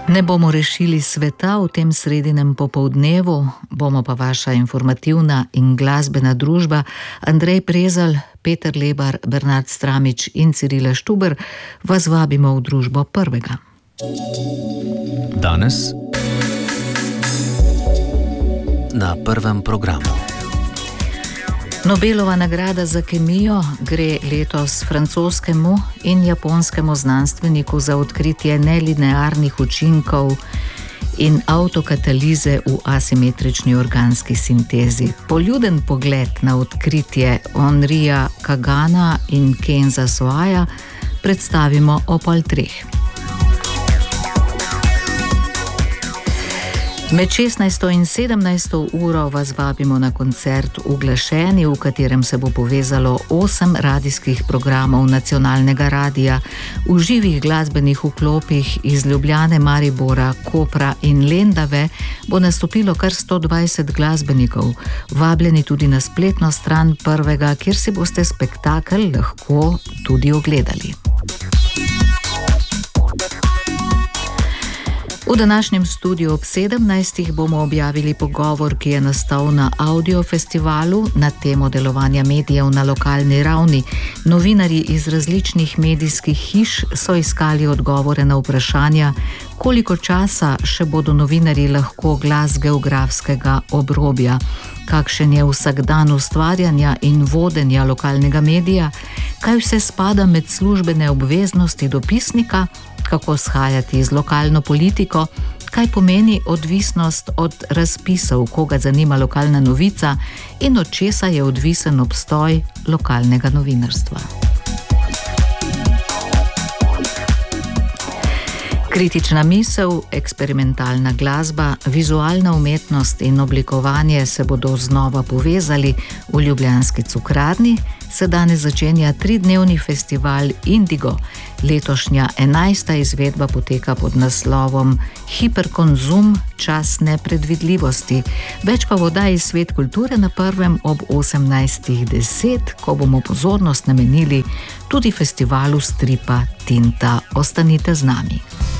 Ne bomo rešili sveta v tem sredinem popoldnevu, bomo pa vaša informativna in glasbena družba Andrej Prezal, Peter Lebar, Bernard Stramič in Cirila Štuber vas vabimo v družbo prvega. Danes na prvem programu. Nobelova nagrada za kemijo gre letos francoskemu in japonskemu znanstveniku za odkritje nelinearnih učinkov in avtokatalize v asimetrični organski sintezi. Poljuden pogled na odkritje Henrija Kagana in Kenza Soaya predstavimo ob 2:30. Med 16. in 17. uro vas vabimo na koncert Uglašeni, v katerem se bo povezalo 8 radijskih programov nacionalnega radija. V živih glasbenih vklopih iz Ljubljane, Maribora, Kopra in Lendave bo nastopilo kar 120 glasbenikov. Vabljeni tudi na spletno stran prvega, kjer si boste spektakel lahko tudi ogledali. V današnjem studiu ob 17. bomo objavili pogovor, ki je nastal na audiofestivalu na temo delovanja medijev na lokalni ravni. Novinarji iz različnih medijskih hiš so iskali odgovore na vprašanja, koliko časa še bodo novinarji lahko glas geografskega obrobja, kakšen je vsakdan ustvarjanja in vodenja lokalnega medija, kaj vse spada med službene obveznosti dopisnika, kako shajati z lokalno politiko, kaj pomeni odvisnost od razpisov, koga zanima lokalna novica in od česa je odvisen obstoj lokalnega novinarstva. Kritična misel, eksperimentalna glasba, vizualna umetnost in oblikovanje se bodo znova povezali v ljubljanski Cukrarni. Se danes začenja 3-dnevni festival Indigo. Letošnja 11. izvedba poteka pod naslovom Hiperkonzum, čas nepredvidljivosti. Več pa v oddaji Svet kulture na prvem ob 18:10, ko bomo pozornost namenili tudi festivalu stripa Tinta. Ostanite z nami.